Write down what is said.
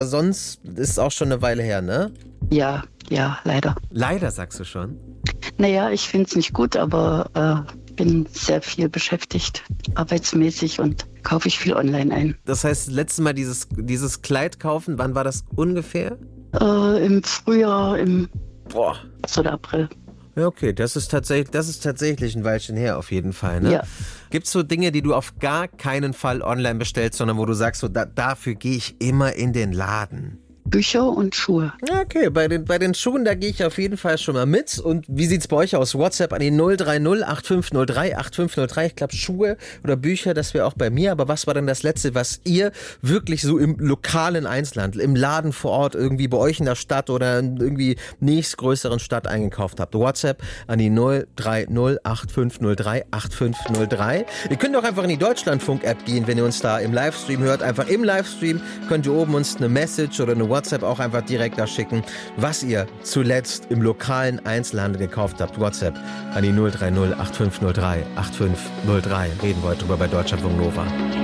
sonst ist es auch schon eine Weile her, ne? Ja, leider. Leider, sagst du schon? Naja, ich finde es nicht gut, aber bin sehr viel beschäftigt, arbeitsmäßig und kaufe ich viel online ein. Das heißt, letztes Mal dieses Kleid kaufen, wann war das ungefähr? Im Frühjahr, im Boah. März oder April. Ja, okay, das ist tatsächlich ein Weilchen her auf jeden Fall, ne? Ja. Gibt es so Dinge, die du auf gar keinen Fall online bestellst, sondern wo du sagst, so, dafür gehe ich immer in den Laden? Bücher und Schuhe. Okay, bei den Schuhen, da gehe ich auf jeden Fall schon mal mit. Und wie sieht's bei euch aus? WhatsApp an die 030 8503 8503. Ich glaube, Schuhe oder Bücher, das wäre auch bei mir. Aber was war denn das Letzte, was ihr wirklich so im lokalen Einzelhandel, im Laden vor Ort, irgendwie bei euch in der Stadt oder in irgendwie nächstgrößeren Stadt eingekauft habt? WhatsApp an die 030 8503 8503. Ihr könnt auch einfach in die Deutschlandfunk-App gehen, wenn ihr uns da im Livestream hört. Einfach im Livestream könnt ihr oben uns eine Message oder eine WhatsApp auch einfach direkt da schicken, was ihr zuletzt im lokalen Einzelhandel gekauft habt. WhatsApp an die 030 8503 8503. Reden wir heute drüber bei Deutschlandfunk Nova.